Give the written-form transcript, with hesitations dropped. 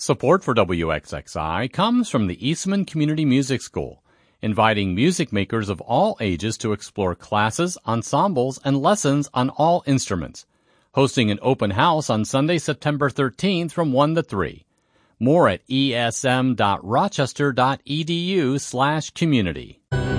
Support for WXXI comes from the Eastman Community Music School, inviting music makers of all ages to explore classes, ensembles, and lessons on all instruments. Hosting an open house on Sunday, September 13th from 1 to 3. More at esm.rochester.edu/community.